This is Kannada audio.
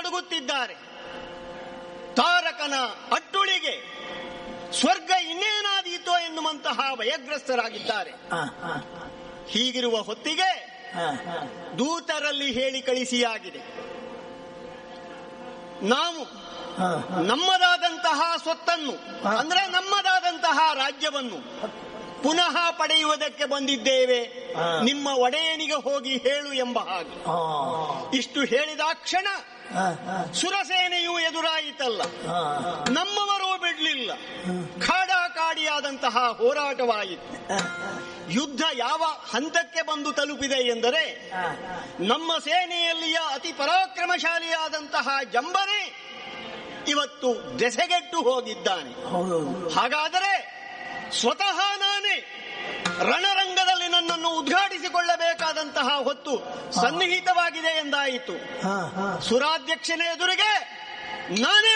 ತೊಡಗುತ್ತಿದ್ದಾರೆ. ತಾರಕನ ಅಟ್ಟುಳಿಗೆ ಸ್ವರ್ಗ ಇನ್ನೇನಾದೀತೋ ಎನ್ನುವಂತಹ ಭಯಗ್ರಸ್ತರಾಗಿದ್ದಾರೆ. ಹೀಗಿರುವ ಹೊತ್ತಿಗೆ ದೂತರಲ್ಲಿ ಹೇಳಿ ಕಳಿಸಿಯಾಗಿದೆ, ನಾವು ನಮ್ಮದಾದಂತಹ ಸ್ವತ್ತನ್ನು ಅಂದ್ರೆ ನಮ್ಮದಾದಂತಹ ರಾಜ್ಯವನ್ನು ಪುನಃ ಪಡೆಯುವುದಕ್ಕೆ ಬಂದಿದ್ದೇವೆ, ನಿಮ್ಮ ಒಡೆಯನಿಗೆ ಹೋಗಿ ಹೇಳು ಎಂಬ ಹಾಗೆ. ಇಷ್ಟು ಹೇಳಿದ ಕ್ಷಣ ಸುರಸೇನೆಯೂ ಎದುರಾಯಿತಲ್ಲ, ನಮ್ಮವರೂ ಬಿಡ್ಲಿಲ್ಲ. ಕಾಡಾಕಾಡಿಯಾದಂತಹ ಹೋರಾಟವಾಯಿತು. ಯುದ್ಧ ಯಾವ ಹಂತಕ್ಕೆ ಬಂದು ತಲುಪಿದೆ ಎಂದರೆ, ನಮ್ಮ ಸೇನೆಯಲ್ಲಿಯ ಅತಿ ಪರಾಕ್ರಮಶಾಲಿಯಾದಂತಹ ಜಂಬನೇ ಇವತ್ತು ದೆಸೆಗೆಟ್ಟು ಹೋಗಿದ್ದಾನೆ. ಹಾಗಾದರೆ ಸ್ವತಃ ನಾನೇ ರಣರಂಗದಲ್ಲಿ ನನ್ನನ್ನು ಉದ್ಘಾಟಿಸಿಕೊಳ್ಳಬೇಕಾದಂತಹ ಹೊತ್ತು ಸನ್ನಿಹಿತವಾಗಿದೆ ಎಂದಾಯಿತು. ಸುರಾಧ್ಯಕ್ಷನ ಎದುರಿಗೆ ನಾನೇ